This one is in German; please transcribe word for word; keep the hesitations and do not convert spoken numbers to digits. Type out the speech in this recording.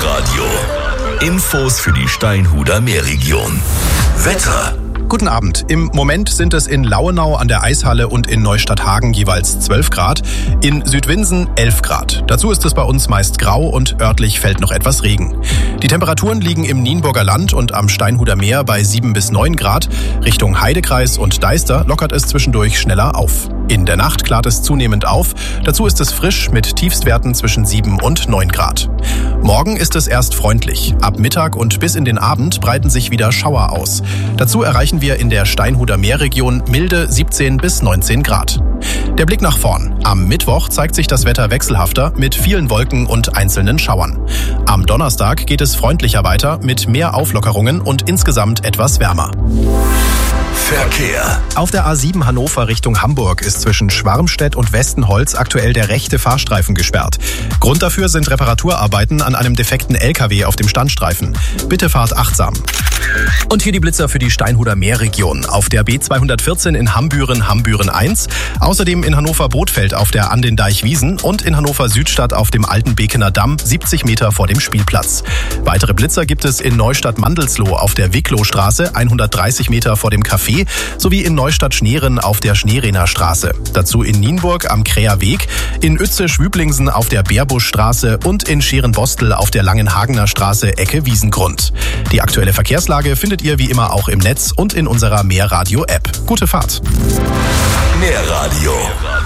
Meerradio. Infos für die Steinhuder Meerregion. Wetter. Guten Abend. Im Moment sind es in Lauenau an der Eishalle und in Neustadt-Hagen jeweils zwölf Grad, in Südwinsen elf Grad. Dazu ist es bei uns meist grau und örtlich fällt noch etwas Regen. Die Temperaturen liegen im Nienburger Land und am Steinhuder Meer bei sieben bis neun Grad. Richtung Heidekreis und Deister lockert es zwischendurch schneller auf. In der Nacht klart es zunehmend auf. Dazu ist es frisch mit Tiefstwerten zwischen sieben und neun Grad. Morgen ist es erst freundlich. Ab Mittag und bis in den Abend breiten sich wieder Schauer aus. Dazu erreichen wir in der Steinhuder Meerregion milde siebzehn bis neunzehn Grad. Der Blick nach vorn. Am Mittwoch zeigt sich das Wetter wechselhafter mit vielen Wolken und einzelnen Schauern. Am Donnerstag geht es freundlicher weiter mit mehr Auflockerungen und insgesamt etwas wärmer. Verkehr. Auf der A sieben Hannover Richtung Hamburg ist zwischen Schwarmstedt und Westenholz aktuell der rechte Fahrstreifen gesperrt. Grund dafür sind Reparaturarbeiten an einem defekten L K W auf dem Standstreifen. Bitte fahrt achtsam. Und hier die Blitzer für die Steinhuder Meerregion. Auf der B zweihundertvierzehn in Hambüren, Hambüren eins. Außerdem in Hannover-Bothfeld auf der An den Deich-Wiesen und in Hannover-Südstadt auf dem alten Bekener Damm, siebzig Meter vor dem Spielplatz. Weitere Blitzer gibt es in Neustadt-Mandelsloh auf der Wicklowstraße, hundertdreißig Meter vor dem Café, sowie in Neustadt-Schneeren auf der Schneerener Straße. Dazu in Nienburg am Kräher Weg, in Uetze-Schwüblingsen auf der Bärbuschstraße und in Scherenbostel auf der Langenhagener Straße Ecke Wiesengrund. Die aktuelle Verkehrslage findet ihr wie immer auch im Netz und in unserer Meerradio-App. Gute Fahrt! Meerradio